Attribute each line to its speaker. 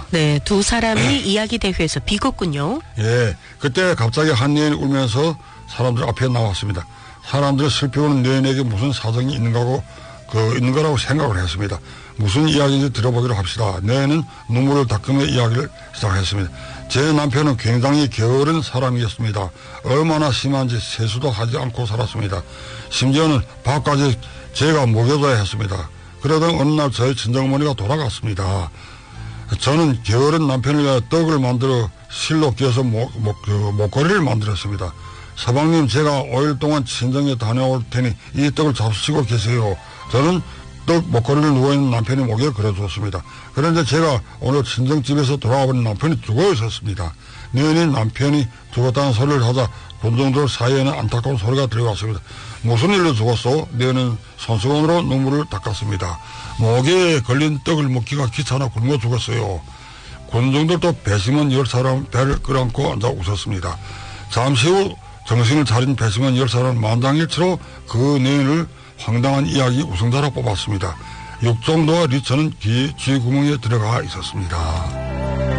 Speaker 1: 네, 두 사람이 이야기 대회에서 비겼군요.
Speaker 2: 예, 그때 갑자기 한 여인이 울면서 사람들 앞에 나왔습니다. 사람들은 슬피 우는 여인에게 무슨 사정이 있는 거라고 생각을 했습니다. 무슨 이야기인지 들어보기로 합시다. 여인은 눈물을 닦으며 이야기를 시작했습니다. 제 남편은 굉장히 게으른 사람이었습니다. 얼마나 심한지 세수도 하지 않고 살았습니다. 심지어는 밥까지 제가 먹여줘야 했습니다. 그러던 어느 날 저희 친정어머니가 돌아갔습니다. 저는 게으른 남편을 위해 떡을 만들어 실로 끼워서 목걸이를 만들었습니다. 서방님, 제가 5일 동안 친정에 다녀올 테니 이 떡을 잡수시고 계세요. 저는 떡 목걸이를 누워있는 남편의 목에 걸어주었습니다. 그런데 제가 오늘 친정집에서 돌아와버린 남편이 죽어 있었습니다. 여인이 남편이 죽었다는 소리를 하자 군중들 사이에는 안타까운 소리가 들어왔습니다. 무슨 일로 죽었소? 여인은 손수건으로 눈물을 닦았습니다. 목에 걸린 떡을 먹기가 귀찮아 굶어 죽었어요. 군중들도 배심원 10사람 배를 끌어안고 앉아 웃었습니다. 잠시 후 정신을 차린 배심원 10사람은 만장일치로 그 여인을 황당한 이야기 우승자로 뽑았습니다. 육종도와 리처는 귀 구멍에 들어가 있었습니다.